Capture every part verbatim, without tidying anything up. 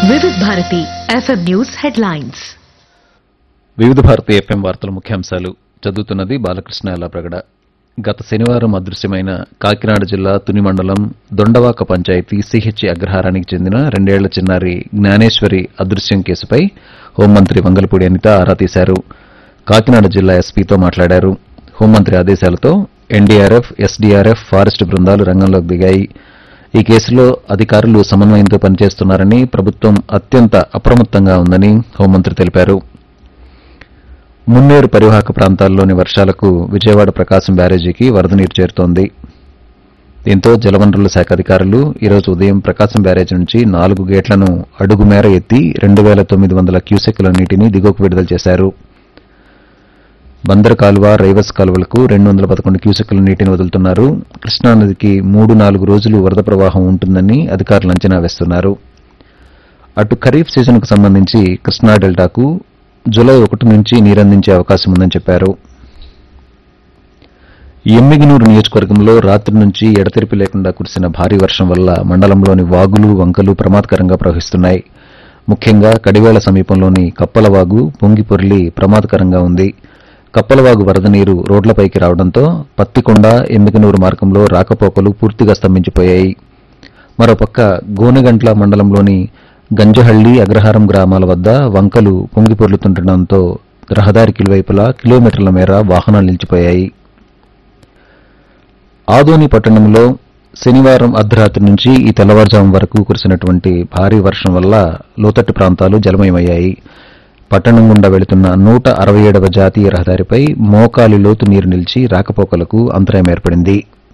వివిధ Bharati FM news headlines. వివిధ Bharati FM వార్తల ముఖ్యాంశాలు చదువుతున్నది బాలకృష్ణ ఎల్లాప్రగడ. గత శనివారం అదృశ్యమైన కాకినాడ జిల్లా తుని మండలం దొండవాక పంచాయతీ సిహెచ్ అగ్రహారానికి చెందిన రెండేళ్ల చిన్నారి జ్ఞానేశ్వరి అదృశ్యం కేసుపై హోంమంత్రి వంగలపూడి అనిత ఆరా తీశారు. కాకినాడ జిల్లా ఎస్పీతో మాట్లాడారు. హోంమంత్రి ఆదేశాలతో ఎన్డీఆర్ఎఫ్, ఎస్డీఆర్ఎఫ్, ఫారెస్ట్ బృందాలు రంగంలోకి దిగాయి. ఈ కేసులో అధికారులు సమన్వయంతో పనిచేస్తున్నారని, ప్రభుత్వం అత్యంత అప్రమత్తంగా ఉందని హోంమంత్రి తెలిపారు. మున్నేరు పరివాహక ప్రాంతాల్లోని వర్షాలకు విజయవాడ ప్రకాశం బ్యారేజీకి వరద నీరు చేరుతోంది. దీంతో జలవనరుల శాఖ అధికారులు ఈరోజు ఉదయం ప్రకాశం బ్యారేజీ నుంచి నాలుగు గేట్లను అడుగు మేర ఎత్తి రెండు వేల తొమ్మిది వందల క్యూసెక్కుల నీటిని దిగువకు విడుదల చేశారు. బందర్ కాలువ, రైవస్ కాలువలకు రెండు వందల పదకొండు క్యూసెక్కుల నీటిని వదులుతున్నారు. కృష్ణానదికి మూడు నాలుగు రోజులు వరద ప్రవాహం ఉంటుందని అధికారులు అంచనా వేస్తున్నారు. అటు ఖరీఫ్ సీజన్కు సంబంధించి కృష్ణా డెల్టాకు జులై ఒకటి నుంచి నీరందించే అవకాశం ఉందని చెప్పారు. ఎమ్మిగనూరు నియోజకవర్గంలో రాత్రి నుంచి ఎడతెరిపి లేకుండా కురిసిన భారీ వర్షం వల్ల మండలంలోని వాగులు, వంకలు ప్రమాదకరంగా ప్రవహిస్తున్నాయి. ముఖ్యంగా కడివేళ సమీపంలోని కప్పలవాగు పొంగి పొర్లి ప్రమాదకరంగా ఉంది. కప్పలవాగు వరద నీరు రోడ్లపైకి రావడంతో పత్తికొండ, ఎమ్మిగనూరు మార్గంలో రాకపోకలు పూర్తిగా స్తంభించిపోయాయి. మరోపక్క గోనెగంట్ల మండలంలోని గంజహళ్లి, అగ్రహారం గ్రామాల వద్ద వంకలు పొంగి పొర్లుతుండటంతో రహదారికి ఇరువైపులా కిలోమీటర్ల మేర వాహనాలు నిలిచిపోయాయి. ఆదోని పట్టణంలో శనివారం అర్ధరాత్రి నుంచి ఈ తెల్లవారుజాము వరకు కురిసినటువంటి భారీ వర్షం వల్ల లోతట్టు ప్రాంతాలు జలమయమయ్యాయి. పట్టణం గుండా వెళుతున్న నూట అరవై ఏడవ జాతీయ రహదారిపై మోకాలి లోతు నీరు నిలిచి రాకపోకలకు అంతరాయం ఏర్పడింది.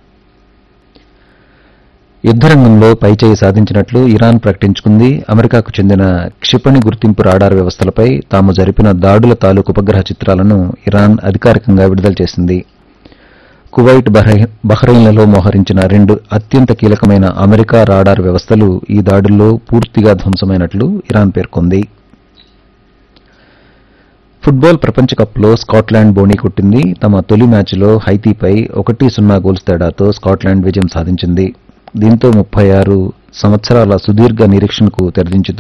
యుద్దరంగంలో పైచేయి సాధించినట్లు ఇరాన్ ప్రకటించుకుంది. అమెరికాకు చెందిన క్షిపణి గుర్తింపు రాడార్ వ్యవస్థలపై తాము జరిపిన దాడుల తాలూకు ఉపగ్రహ చిత్రాలను ఇరాన్ అధికారికంగా విడుదల చేసింది. కువైట్, బహ్రెయిన్లలో మోహరించిన రెండు అత్యంత కీలకమైన అమెరికా రాడార్ వ్యవస్థలు ఈ దాడుల్లో పూర్తిగా ధ్వంసమైనట్లు ఇరాన్ పేర్కొంది. ఫుట్బాల్ ప్రపంచ కప్లో స్కాట్లాండ్ బోణీ కొట్టింది. తమ తొలి మ్యాచ్లో హైతీపై ఒకటి సున్నా గోల్స్ తేడాతో స్కాట్లాండ్ విజయం సాధించింది. దీంతో ముప్పై ఆరు సంవత్సరాల సుదీర్ఘ నిరీక్షణకు తెరదించుతూ